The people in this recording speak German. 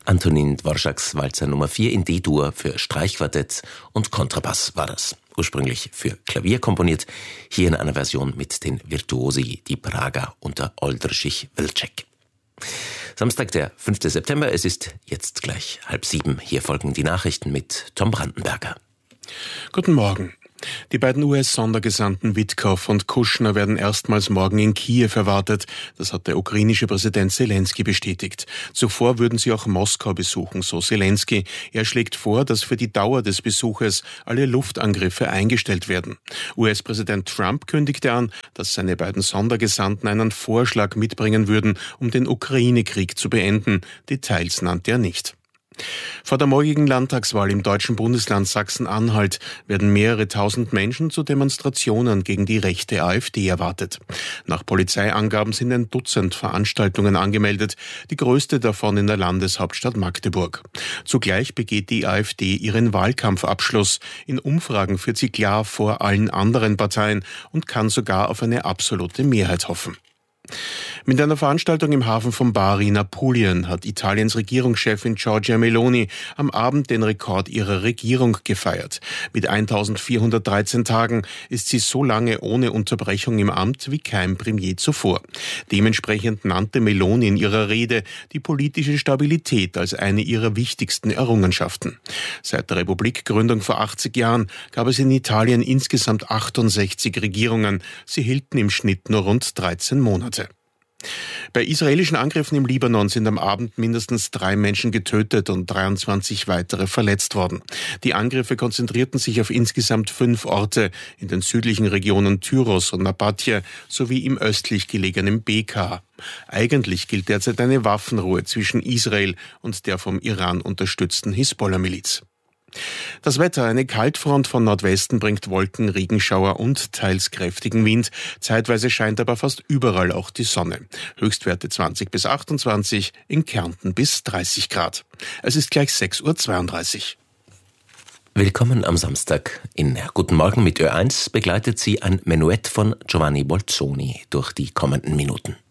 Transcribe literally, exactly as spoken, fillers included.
Antonin Dvořáks Walzer Nummer vier in D-Dur für Streichquartett und Kontrabass war das. Ursprünglich für Klavier komponiert, hier in einer Version mit den Virtuosi, die Prager unter Oldřich Vlček. Samstag, der fünfte September, es ist jetzt gleich halb sieben. Hier folgen die Nachrichten mit Tom Brandenberger. Guten Morgen. Die beiden U S-Sondergesandten Witkow und Kushner werden erstmals morgen in Kiew erwartet. Das hat der ukrainische Präsident Selenskyj bestätigt. Zuvor würden sie auch Moskau besuchen, so Selenskyj. Er schlägt vor, dass für die Dauer des Besuches alle Luftangriffe eingestellt werden. U S-Präsident Trump kündigte an, dass seine beiden Sondergesandten einen Vorschlag mitbringen würden, um den Ukraine-Krieg zu beenden. Details nannte er nicht. Vor der morgigen Landtagswahl im deutschen Bundesland Sachsen-Anhalt werden mehrere tausend Menschen zu Demonstrationen gegen die rechte AfD erwartet. Nach Polizeiangaben sind ein Dutzend Veranstaltungen angemeldet, die größte davon in der Landeshauptstadt Magdeburg. Zugleich begeht die AfD ihren Wahlkampfabschluss. In Umfragen führt sie klar vor allen anderen Parteien und kann sogar auf eine absolute Mehrheit hoffen. Mit einer Veranstaltung im Hafen von Bari in Apulien hat Italiens Regierungschefin Giorgia Meloni am Abend den Rekord ihrer Regierung gefeiert. Mit eintausendvierhundertdreizehn Tagen ist sie so lange ohne Unterbrechung im Amt wie kein Premier zuvor. Dementsprechend nannte Meloni in ihrer Rede die politische Stabilität als eine ihrer wichtigsten Errungenschaften. Seit der Republikgründung vor achtzig Jahren gab es in Italien insgesamt achtundsechzig Regierungen. Sie hielten im Schnitt nur rund dreizehn Monate. Bei israelischen Angriffen im Libanon sind am Abend mindestens drei Menschen getötet und dreiundzwanzig weitere verletzt worden. Die Angriffe konzentrierten sich auf insgesamt fünf Orte in den südlichen Regionen Tyros und Nabatje sowie im östlich gelegenen Bekaa. Eigentlich gilt derzeit eine Waffenruhe zwischen Israel und der vom Iran unterstützten Hisbollah-Miliz. Das Wetter: Eine Kaltfront von Nordwesten bringt Wolken, Regenschauer und teils kräftigen Wind. Zeitweise scheint aber fast überall auch die Sonne. Höchstwerte zwanzig bis achtundzwanzig, in Kärnten bis dreißig Grad. Es ist gleich sechs Uhr zweiunddreißig. Willkommen am Samstag. In Guten Morgen mit Ö eins begleitet Sie ein Menuett von Giovanni Bolzoni durch die kommenden Minuten.